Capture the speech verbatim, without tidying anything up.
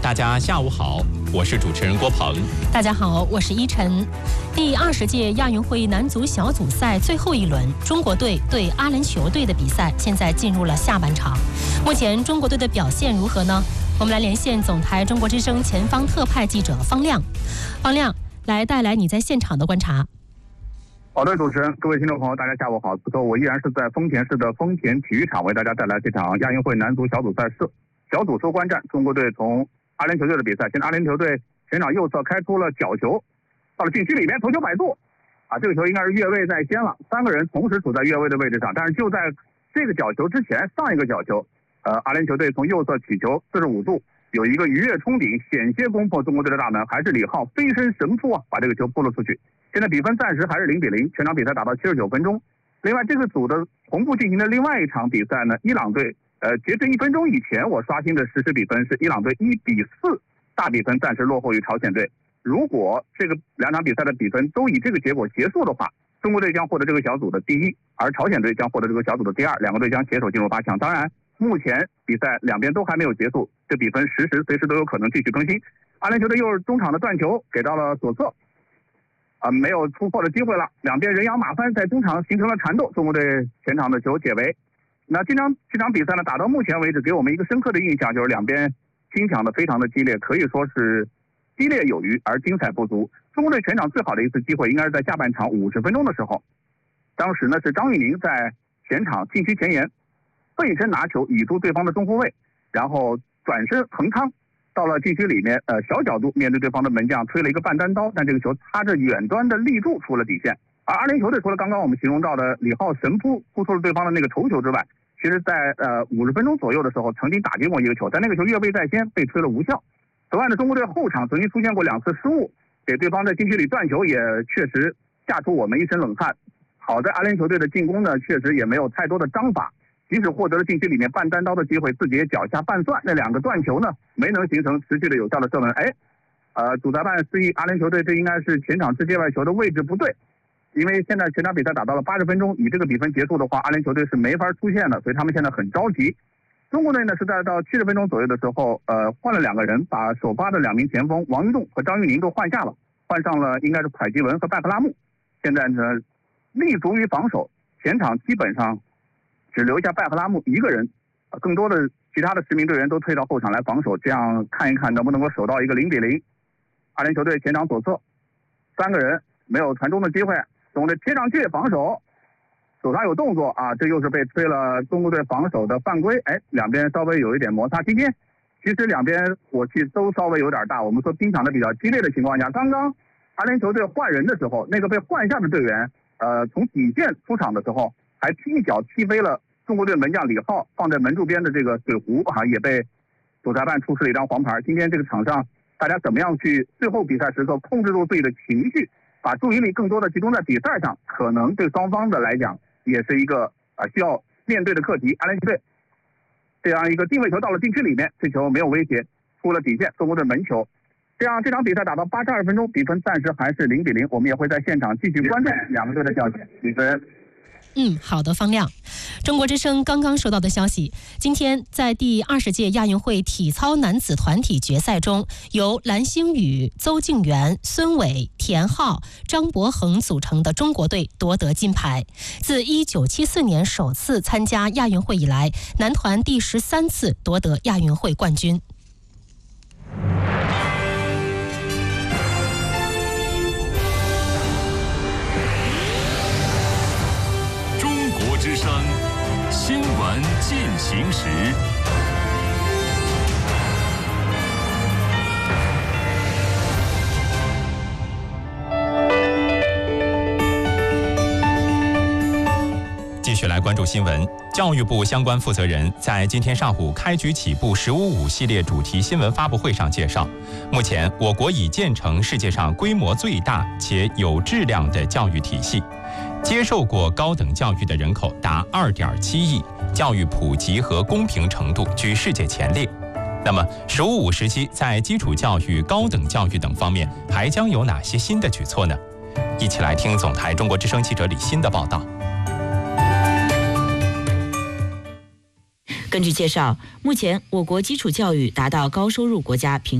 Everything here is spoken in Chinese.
大家下午好，我是主持人郭鹏。 大家好，我是依晨。第二十届亚运会男足小组赛最后一轮，中国队对阿联酋队的比赛现在进入了下半场。目前中国队的表现如何呢？我们来连线总台中国之声前方特派记者方亮。方亮，来带来你在现场的观察。 好的，主持人，各位听众朋友，大家下午好。此刻我依然是在丰田市的丰田体育场，为大家带来这场亚运会男足小组赛收小组收官战。中国队从阿联酋队的比赛，现在阿联酋队前场右侧开出了角球，到了禁区里面，头球摆渡，啊，这个球应该是越位在先了，三个人同时处在越位的位置上，但是就在这个角球之前，上一个角球，呃，阿联酋队从右侧起球四十五度，有一个鱼跃冲顶，险些攻破中国队的大门，还是李浩飞身神扑啊，把这个球扑了出去。现在比分暂时还是零比零，全场比赛打到七十九分钟。另外，这个组的同步进行的另外一场比赛呢，伊朗队，呃，截至一分钟以前，我刷新的实时比分是伊朗队一比四，大比分暂时落后于朝鲜队。如果这个两场比赛的比分都以这个结果结束的话，中国队将获得这个小组的第一，而朝鲜队将获得这个小组的第二，两个队将携手进入八强。当然，目前比赛两边都还没有结束，这比分实时随时都有可能继续更新。阿联酋队又是中场的断球给到了左侧。啊，没有突破的机会了，两边人仰马翻，在中场形成了缠斗，中国队前场的球解围。那这场这场比赛呢，打到目前为止，给我们一个深刻的印象，就是两边拼抢的非常的激烈，可以说是激烈有余而精彩不足。中国队全场最好的一次机会，应该是在下半场五十分钟的时候，当时呢是张玉宁在前场禁区前沿背身拿球倚住对方的中后卫，然后转身横趟。到了禁区里面，呃，小角度面对对方的门将推了一个半单刀，但这个球擦着远端的立柱出了底线。而阿联酋队除了刚刚我们形容到的李浩神扑扑出了对方的那个头球之外，其实在呃五十分钟左右的时候曾经打进过一个球，但那个球越位在先，被吹了无效。此外呢，中国队后场曾经出现过两次失误，给对方在禁区里断球，也确实吓出我们一身冷汗。好在阿联酋队的进攻呢，确实也没有太多的章法。即使获得了禁区里面半单刀的机会，自己也脚下半算，那两个断球呢没能形成持续的有效的射门。哎，呃，主裁判示意阿联酋队这应该是前场直接外球的位置不对，因为现在全场比赛打到了八十分钟，以这个比分结束的话，阿联酋队是没法出现的，所以他们现在很着急。中国队呢是在到七十分钟左右的时候，呃，换了两个人，把首发的两名前锋王玉栋和张玉宁都换下了，换上了应该是蒯吉文和拜克拉木。现在呢，立足于防守，前场基本上只留下拜赫拉木一个人，更多的其他的十名队员都退到后场来防守，这样看一看能不能够守到一个零比零。阿联酋队前场左侧三个人没有传中的机会，中国队贴上去防守，手上有动作啊，这又是被吹了中国队防守的犯规。哎，两边稍微有一点摩擦。今天其实两边火气都稍微有点大，我们说拼抢的比较激烈的情况下，刚刚阿联酋队换人的时候，那个被换下的队员，呃，从底线出场的时候，还一脚踢飞了中国队门将李浩放在门柱边的这个水壶啊，也被主裁判出示了一张黄牌。今天这个场上，大家怎么样去最后比赛时刻控制住自己的情绪，把注意力更多的集中在比赛上，可能对双方的来讲也是一个啊需要面对的课题。阿联酋队这样一个定位球到了禁区里面，这球没有威胁，出了底线，中国队门球。这样这场比赛打到八十二分钟，比分暂时还是零比零，我们也会在现场继续关注两个队的较劲。主持人。 嗯，好的，方亮。中国之声刚刚收到的消息，今天在第二十届亚运会体操男子团体决赛中，由蓝星宇、邹敬园、孙伟、田浩、张博恒组成的中国队夺得金牌。自一九七四年首次参加亚运会以来，男团第十三次夺得亚运会冠军。 之声新闻进行时， 继续来关注新闻。教育部相关负责人在今天上午开局起步十五五系列主题新闻发布会上介绍，目前我国已建成世界上规模最大且有质量的教育体系，接受过高等教育的人口达二点七亿，教育普及和公平程度居世界前列。那么十五五时期在基础教育、高等教育等方面还将有哪些新的举措呢？一起来听总台中国之声记者李欣的报道。 根据介绍，目前我国基础教育达到高收入国家评